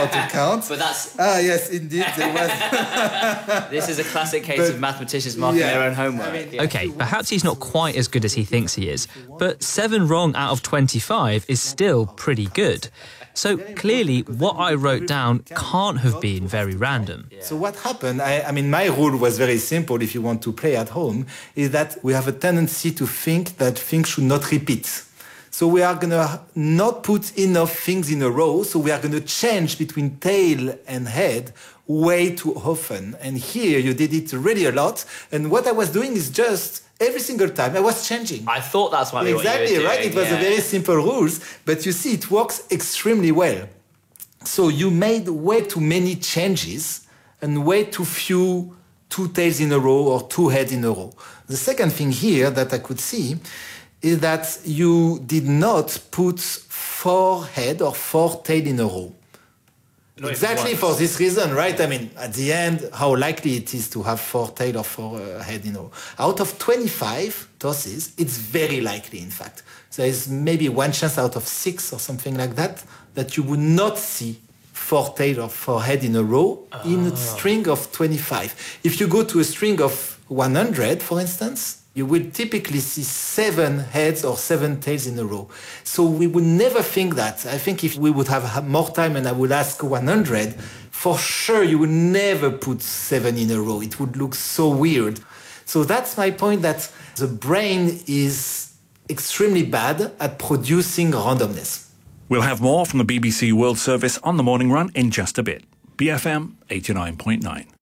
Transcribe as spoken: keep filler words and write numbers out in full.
how to count. But that's... Ah, yes, indeed, there was... This is a classic case But, of mathematicians marking yeah, their own homework. I mean, yeah. OK, perhaps he's not quite as good as he thinks he is, but seven wrong out of twenty-five is still pretty good. So clearly what I wrote down can't have been very random. So what happened, I, I mean, my rule was very simple if you want to play at home, is that we have a tendency to think that things should not repeat. So we are going to not put enough things in a row, so we are going to change between tail and head way too often. And here you did it really a lot. And what I was doing is just every single time I was changing. I thought that's what Exactly, what you were right? doing, It was yeah. a very simple rules, but you see, it works extremely well. So you made way too many changes and way too few two tails in a row or two heads in a row. The second thing here that I could see is that you did not put four head or four tail in a row. Not Exactly even for once. this reason, right? I mean, at the end, how likely it is to have four tail or four uh, head in a row. Out of twenty-five tosses, it's very likely, in fact. There is maybe one chance out of six or something like that, that you would not see four tail or four head in a row oh. in a string of twenty-five. If you go to a string of one hundred, for instance, you will typically see seven heads or seven tails in a row. So we would never think that. I think if we would have more time and I would ask one hundred, for sure you would never put seven in a row. It would look so weird. So that's my point, that the brain is extremely bad at producing randomness. We'll have more from the B B C World Service on The Morning Run in just a bit. B F M eighty-nine point nine.